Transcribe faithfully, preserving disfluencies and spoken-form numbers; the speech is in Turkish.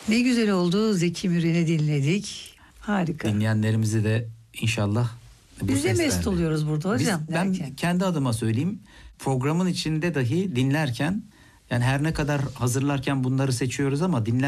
Ne güzel oldu. Zeki Müren'i dinledik. Harika. Dinleyenlerimizi de inşallah bu Biz de mest seslerle. oluyoruz burada hocam. Biz, ben derken. kendi adıma söyleyeyim. Programın içinde dahi dinlerken, yani her ne kadar hazırlarken bunları seçiyoruz ama dinler